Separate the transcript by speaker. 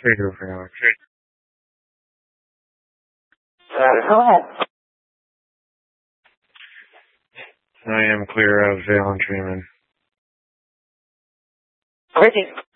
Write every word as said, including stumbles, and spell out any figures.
Speaker 1: Clear to Valon.
Speaker 2: Uh, go ahead.
Speaker 1: I am clear of Valon treatment.
Speaker 2: Ricky.